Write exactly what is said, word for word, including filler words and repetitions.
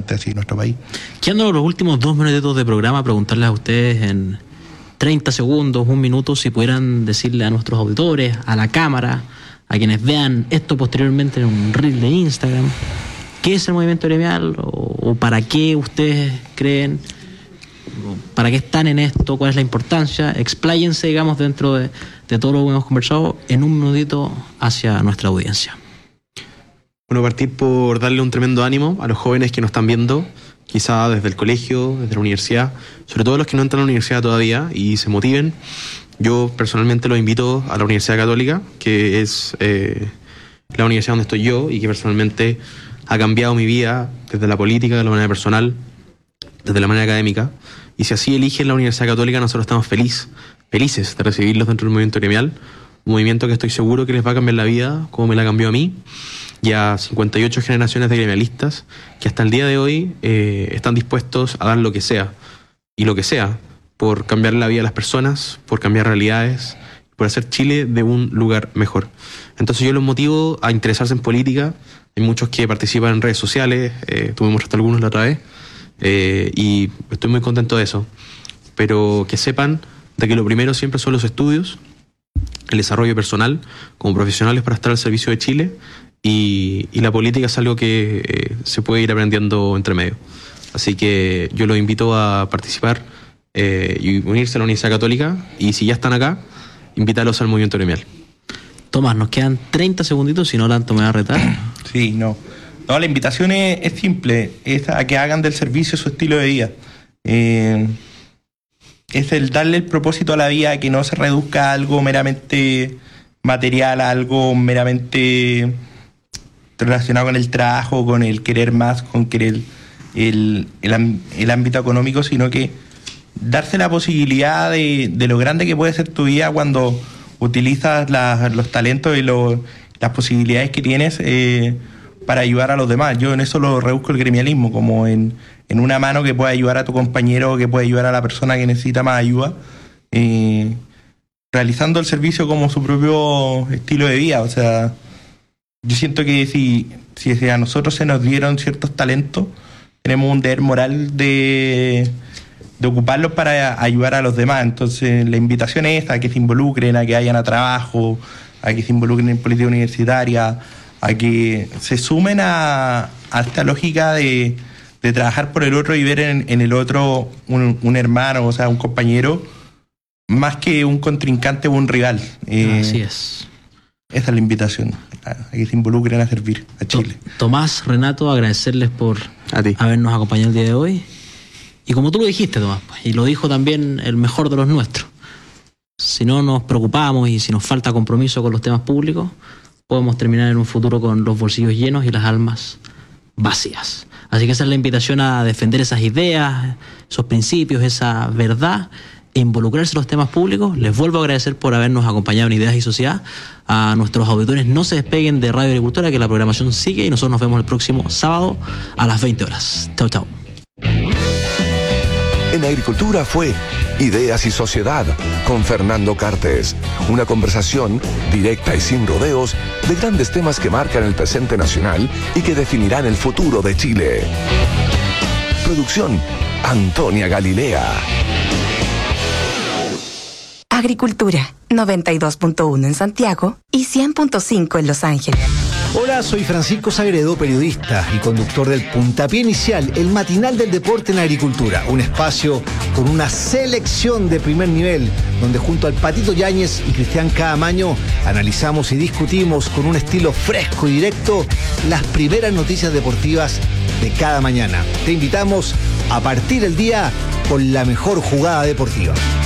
importante así en nuestro país. Quedando los últimos dos minutos de programa, preguntarles a ustedes en treinta segundos, un minuto, si pudieran decirle a nuestros auditores, a la cámara, a quienes vean esto posteriormente en un reel de Instagram, ¿qué es el movimiento gremial? O, o para qué ustedes creen, para qué están en esto, cuál es la importancia. Expláyense, digamos, dentro de, de todo lo que hemos conversado en un minutito hacia nuestra audiencia. Bueno, partir por darle un tremendo ánimo a los jóvenes que nos están viendo, quizá desde el colegio, desde la universidad, sobre todo los que no entran a la universidad todavía y se motiven. Yo personalmente los invito a la Universidad Católica, que es eh, la universidad donde estoy yo y que personalmente ha cambiado mi vida desde la política, de la manera personal, desde la manera académica. Y si así eligen la Universidad Católica, nosotros estamos feliz, felices de recibirlos dentro del movimiento gremial, un movimiento que estoy seguro que les va a cambiar la vida, como me la cambió a mí, y a cincuenta y ocho generaciones de gremialistas que hasta el día de hoy eh, están dispuestos a dar lo que sea, y lo que sea, por cambiar la vida de las personas, por cambiar realidades, por hacer Chile de un lugar mejor. Entonces yo los motivo a interesarse en política. Hay muchos que participan en redes sociales, eh, tú me mostraste algunos la otra vez, eh, y estoy muy contento de eso. Pero que sepan de que lo primero siempre son los estudios, el desarrollo personal como profesionales para estar al servicio de Chile, y, y la política es algo que eh, se puede ir aprendiendo entre medio. Así que yo los invito a participar eh, y unirse a la Universidad Católica, y si ya están acá, invítalos al movimiento gremial. Tomás, nos quedan treinta segunditos, si no, Lanto me va a retar. Sí, no. No, la invitación es, es simple, es a que hagan del servicio su estilo de vida. Eh, es el darle el propósito a la vida, que no se reduzca a algo meramente material, a algo meramente relacionado con el trabajo, con el querer más, con querer el, el, el ámbito económico, sino que darse la posibilidad de, de lo grande que puede ser tu vida cuando utilizas la, los talentos y lo, las posibilidades que tienes eh, para ayudar a los demás. Yo en eso lo rebusco el gremialismo, como en, en una mano que puede ayudar a tu compañero, que puede ayudar a la persona que necesita más ayuda, eh, realizando el servicio como su propio estilo de vida. O sea, yo siento que si, si a nosotros se nos dieron ciertos talentos, tenemos un deber moral de, de ocuparlos para ayudar a los demás. Entonces la invitación es a que se involucren, a que vayan a trabajo, a que se involucren en política universitaria, a que se sumen a, a esta lógica de, de trabajar por el otro y ver en, en el otro un, un hermano, o sea, un compañero, más que un contrincante o un rival. Eh, Así es. Esa es la invitación, a, a que se involucren a servir a Chile. Tomás, Renato, agradecerles por a ti. habernos acompañado el día de hoy. Y como tú lo dijiste, Tomás, y lo dijo también el mejor de los nuestros, si no nos preocupamos y si nos falta compromiso con los temas públicos, podemos terminar en un futuro con los bolsillos llenos y las almas vacías. Así que esa es la invitación a defender esas ideas, esos principios, esa verdad, e involucrarse en los temas públicos. Les vuelvo a agradecer por habernos acompañado en Ideas y Sociedad. A nuestros auditores, no se despeguen de Radio Agricultura, que la programación sigue, y nosotros nos vemos el próximo sábado a las veinte horas. Chau, chau. En Agricultura fue Ideas y Sociedad con Fernando Cartes. Una conversación directa y sin rodeos de grandes temas que marcan el presente nacional y que definirán el futuro de Chile. Producción Antonia Galilea. Agricultura, noventa y dos punto uno en Santiago y cien punto cinco en Los Ángeles. Hola, soy Francisco Sagredo, periodista y conductor del Puntapié Inicial, el matinal del deporte en agricultura. Un espacio con una selección de primer nivel, donde junto al Patito Yáñez y Cristian Caamaño analizamos y discutimos con un estilo fresco y directo las primeras noticias deportivas de cada mañana. Te invitamos a partir el día con la mejor jugada deportiva.